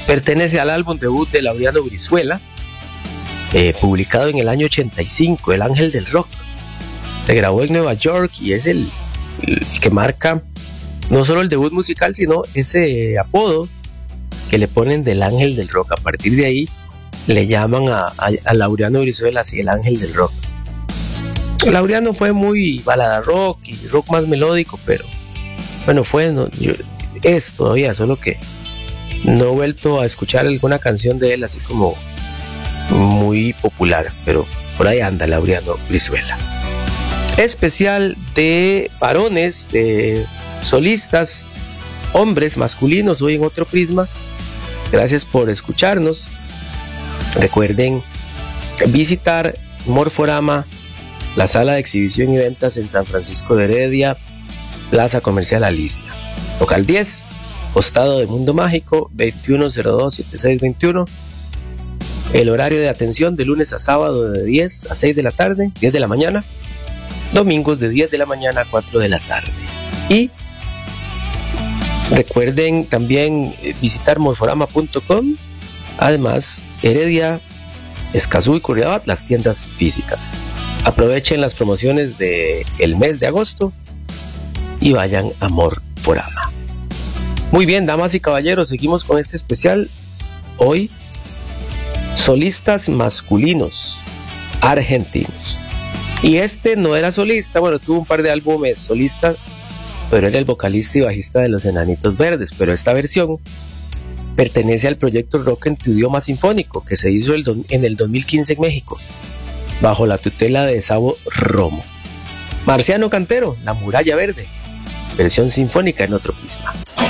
Pertenece al álbum debut de Laureano Brizuela, publicado en el año 85, El Ángel del Rock. Se grabó en Nueva York y es el que marca no solo el debut musical, sino ese apodo que le ponen del Ángel del Rock. A partir de ahí le llaman a Laureano Brizuela así, el Ángel del Rock. Laureano fue muy balada rock y rock más melódico, pero bueno, es todavía, solo que no he vuelto a escuchar alguna canción de él así como muy popular, pero por ahí anda Laureano Brizuela. Especial de varones, de solistas, hombres, masculinos, hoy en Otro Prisma. Gracias por escucharnos. Recuerden visitar Morforama, la sala de exhibición y ventas en San Francisco de Heredia, Plaza Comercial Alicia. Local 10, costado de Mundo Mágico, 2102-7621. El horario de atención de lunes a sábado de 10 a 6 de la tarde, 10 de la mañana. Domingos de 10 de la mañana a 4 de la tarde. Y recuerden también visitar morforama.com. Además, Heredia, Escazú y Curridabat, las tiendas físicas. Aprovechen las promociones del mes de agosto y vayan a Morforama. Muy bien, damas y caballeros, seguimos con este especial. Hoy, solistas masculinos argentinos. Y este no era solista, bueno, tuvo un par de álbumes solistas, pero era el vocalista y bajista de Los Enanitos Verdes. Pero esta versión pertenece al proyecto Rock en tu idioma sinfónico, que se hizo en el 2015 en México, bajo la tutela de Sabo Romo. Marciano Cantero, La Muralla Verde, versión sinfónica en Otro Prisma.